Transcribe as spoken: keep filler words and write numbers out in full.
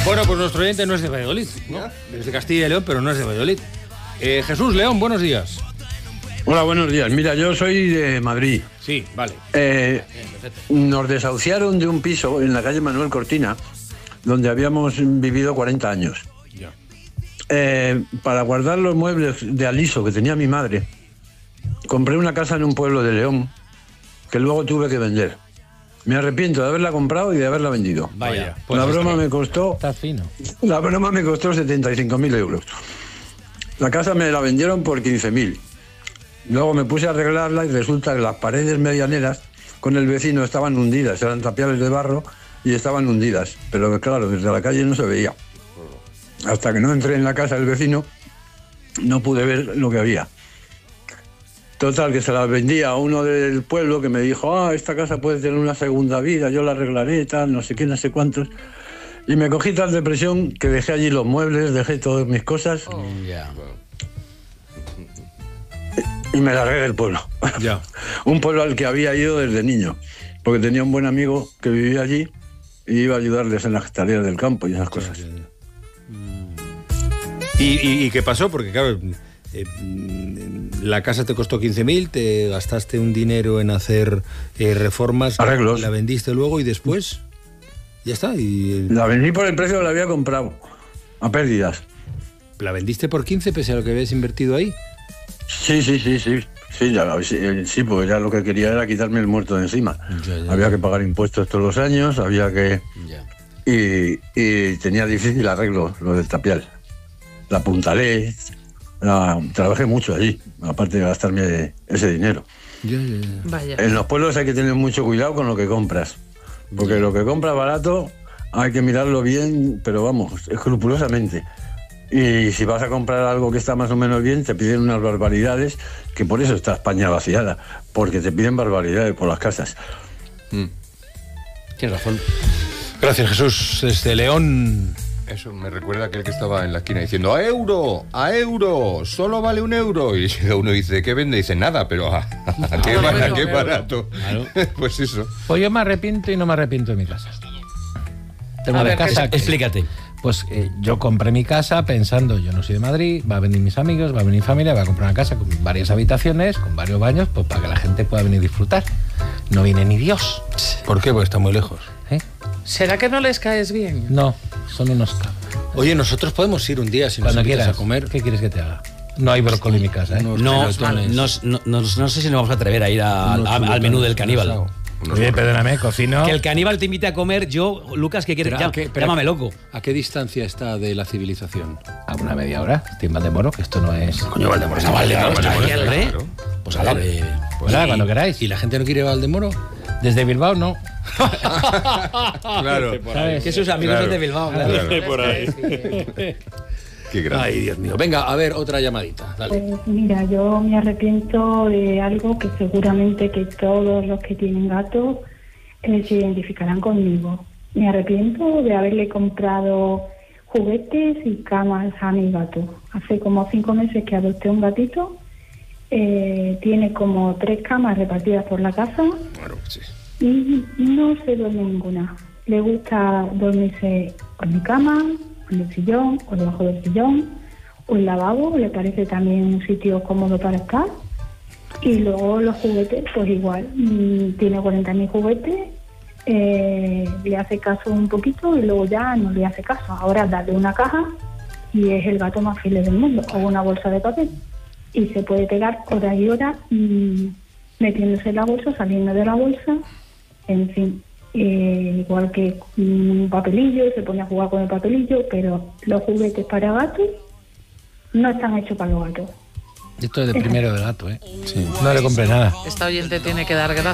Bueno, pues nuestro oyente no es de Valladolid, ¿no? Es de Castilla y León, pero no es de Valladolid. Eh, Jesús León, buenos días. Hola, buenos días. Mira, yo soy de Madrid. Sí, vale. Eh, nos desahuciaron de un piso en la calle Manuel Cortina, donde habíamos vivido cuarenta años. Ya. Eh, para guardar los muebles de aliso que tenía mi madre, compré una casa en un pueblo de León que luego tuve que vender. Me arrepiento de haberla comprado y de haberla vendido. Vaya. Pues la broma me costó... Está fino. La broma me costó setenta y cinco mil euros. La casa me la vendieron por quince mil. Luego me puse a arreglarla y resulta que las paredes medianeras con el vecino estaban hundidas, eran tapiales de barro y estaban hundidas. Pero claro, desde la calle no se veía. Hasta que no entré en la casa del vecino, no pude ver lo que había. Total, que se las vendía a uno del pueblo que me dijo, ah, esta casa puede tener una segunda vida, yo la arreglaré, tal, no sé qué, no sé cuántos. Y me cogí tal depresión que dejé allí los muebles, dejé todas mis cosas Oh, yeah. y me largué del pueblo. Ya. Un pueblo al que había ido desde niño, porque tenía un buen amigo que vivía allí y iba a ayudarles en las tareas del campo y esas cosas. ¿Y, y, y qué pasó? Porque claro, eh, la casa te costó quince mil, te gastaste un dinero en hacer eh, reformas, Arreglos. La vendiste luego y después ya está. Y La vendí por el precio que la había comprado, a pérdidas. la vendiste por quince pese a lo que habías invertido ahí. Sí, sí, sí, sí. Sí, ya, sí, sí, porque ya lo que quería era quitarme el muerto de encima. Ya, ya, había ya. que pagar impuestos todos los años, había que... Ya. Y, y tenía difícil arreglo lo del tapial. La apuntalé, la, trabajé mucho allí, aparte de gastarme ese dinero. Ya, ya, ya. Vaya. En los pueblos hay que tener mucho cuidado con lo que compras, porque lo que compras barato hay que mirarlo bien, pero vamos, escrupulosamente. Y si vas a comprar algo que está más o menos bien, te piden unas barbaridades, que por eso está España vaciada, porque te piden barbaridades por las casas. Mm. Tienes razón. Gracias, Jesús. Desde León. Eso me recuerda a aquel que estaba en la esquina diciendo ¡a euro! ¡a euro! ¡Solo vale un euro! Y uno dice ¿qué vende? Y dice nada, pero ¿a, a qué, Ah, bar- bueno, a qué euro. barato? Claro. Pues eso. Pues yo me arrepiento y no me arrepiento de mi casa. Tengo A una ver, casa que- Explícate. Pues eh, yo compré mi casa pensando, yo no soy de Madrid, va a venir mis amigos, va a venir familia, va a comprar una casa con varias habitaciones, con varios baños, pues para que la gente pueda venir a disfrutar. No viene ni Dios. ¿Por qué? Porque está muy lejos. ¿eh? ¿Será que no les caes bien? No, son unos cabros. Oye, nosotros podemos ir un día si nos Cuando invitas quieras a comer. ¿Qué quieres que te haga? No hay brócoli en mi casa, ¿eh? Unos No, pelotones. no, no, no, no sé si nos vamos a atrever a ir a- Unos a- al pelotones menú del de caníbal. asado. Oye, perdóname, cocino. Que el caníbal te invite a comer, yo, Lucas, ¿qué quieres? Pero, ¿a Llá- qué- pero llámame a qué- loco. ¿A qué distancia está de la civilización? A una media hora, estoy en Valdemoro, que esto no es... Coño, Valdemoro está Valdemoro está ahí, Valdemoro, hombre. claro. Pues a ver, eh, pues Nada, sí. cuando queráis. ¿Y la gente no quiere ir a Valdemoro? Desde Bilbao, no. Claro. ¿Sabes? Que sus amigos Claro. son de Bilbao, claro. Por ahí. Qué grande. Ay, Dios mío. Venga, a ver, otra llamadita. Dale. Pues mira, yo me arrepiento de algo que seguramente que todos los que tienen gatos eh, se identificarán conmigo. Me arrepiento de haberle comprado juguetes y camas a mi gato. Hace como cinco meses que adopté un gatito. Eh, tiene como tres camas repartidas por la casa Claro, sí. y no se duerme en ninguna. Le gusta dormirse en mi cama, en el sillón o debajo del sillón o el lavabo, le parece también un sitio cómodo para estar. Y luego los juguetes, pues igual, mm, tiene cuarenta mil juguetes, eh, le hace caso un poquito y luego ya no le hace caso. Ahora dale una caja y es el gato más feliz del mundo, o una bolsa de papel. Y se puede pegar horas y horas mm, metiéndose en la bolsa, saliendo de la bolsa, en fin. Eh, igual que un papelillo, se pone a jugar con el papelillo, pero los juguetes para gatos no están hechos para los gatos. Esto es de primero de gato, ¿eh? Sí. No le compré nada. Esta oyente tiene que dar gracias.